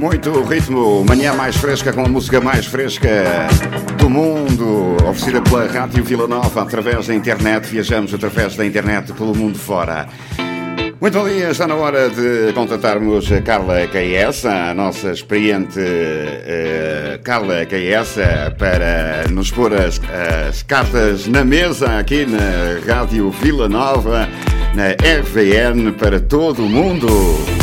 Muito ritmo, manhã mais fresca com a música mais fresca do mundo, oferecida pela Rádio Vila Nova através da internet. Viajamos através da internet pelo mundo fora. Muito bom dia, está na hora de contatarmos a Carla KS, a nossa experiente Carla KS, para nos pôr as cartas na mesa aqui na Rádio Vila Nova, na RVN para todo o mundo.